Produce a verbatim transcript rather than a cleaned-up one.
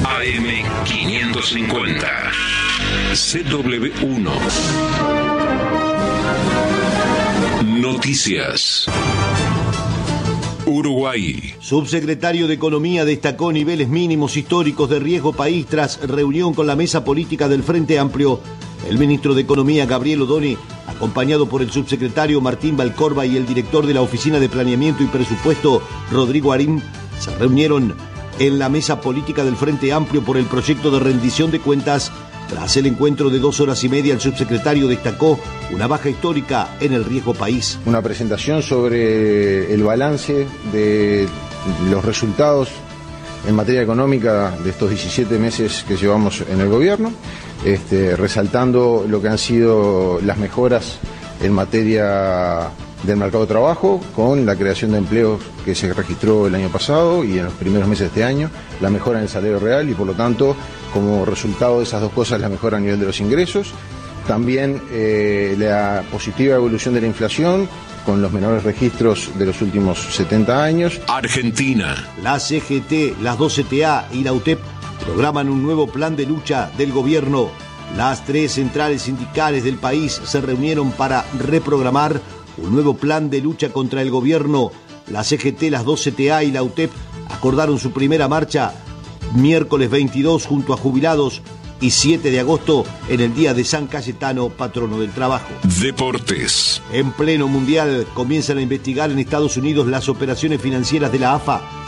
A M quinientos cincuenta. C W uno. Noticias. Uruguay. Subsecretario de Economía destacó niveles mínimos históricos de riesgo país tras reunión con la mesa política del Frente Amplio. El ministro de Economía, Gabriel Odoni, acompañado por el subsecretario Martín Valcorba y el director de la Oficina de Planeamiento y Presupuesto, Rodrigo Arim, se reunieron en la mesa política del Frente Amplio por el proyecto de rendición de cuentas. Tras el encuentro de dos horas y media, el subsecretario destacó una baja histórica en el riesgo país. Una presentación sobre el balance de los resultados en materia económica de estos diecisiete meses que llevamos en el gobierno, este, resaltando lo que han sido las mejoras en materia del mercado de trabajo, con la creación de empleos que se registró el año pasado y en los primeros meses de este año, la mejora en el salario real y por lo tanto, como resultado de esas dos cosas, la mejora a nivel de los ingresos. También eh, la positiva evolución de la inflación, con los menores registros de los últimos setenta años. Argentina. La C G T, las dos C T A y la U T E P programan un nuevo plan de lucha del gobierno. Las tres centrales sindicales del país se reunieron para reprogramar un nuevo plan de lucha contra el gobierno. La C G T, las dos C T A y la U T E P acordaron su primera marcha miércoles veintidós junto a jubilados y siete de agosto en el Día de San Cayetano, patrono del trabajo. Deportes. En pleno mundial comienzan a investigar en Estados Unidos las operaciones financieras de la A F A